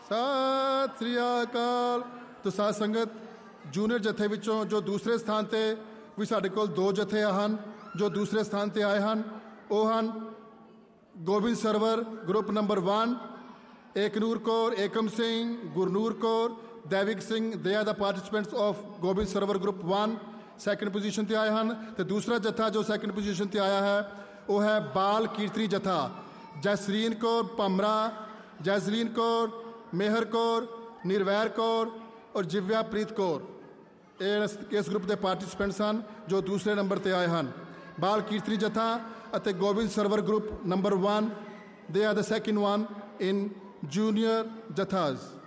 ਸਤਿ ਸ੍ਰੀ ਅਕਾਲ। ਤੋ ਸਾਧ ਸੰਗਤ, ਜੂਨੀਅਰ ਜਥੇ ਵਿੱਚੋਂ ਜੋ ਦੂਸਰੇ ਸਥਾਨ 'ਤੇ ਵੀ ਸਾਡੇ ਕੋਲ 2 ਜਥੇ ਹਨ ਜੋ ਦੂਸਰੇ ਸਥਾਨ 'ਤੇ ਆਏ ਹਨ। ਉਹ ਹਨ Gobind server group number 1, Eknoor Kaur, Ekam Singh, Gurnoor Kaur, ਦੇਵਿਕ Singh. They are the participants of Gobind server group 1, second position 'ਤੇ ਆਏ ਹਨ। ਅਤੇ ਦੂਸਰਾ ਜੱਥਾ ਜੋ ਸੈਕਿੰਡ ਪੋਜੀਸ਼ਨ 'ਤੇ ਆਇਆ ਹੈ ਉਹ ਹੈ ਬਾਲ ਕੀਰਤਨੀ ਜਥਾ। ਜਸਰੀਨ ਕੌਰ ਭਮਰਾ, ਜੈਸਲੀਨ ਕੌਰ, ਮੇਹਰ ਕੌਰ, ਨਿਰਵੈਰ ਕੌਰ ਔਰ ਜਿਵਿਆਪ੍ਰੀਤ ਕੌਰ। ਇਹ ਇਸ ਗਰੁੱਪ ਦੇ ਪਾਰਟੀਸਪੈਂਟਸ ਹਨ ਜੋ ਦੂਸਰੇ ਨੰਬਰ 'ਤੇ ਆਏ ਹਨ। ਬਾਲ ਕੀਰਤਨੀ ਜਥਾ ਅਤੇ Gobind server group number 1, they are the second one in junior ਜਥਾਜ਼।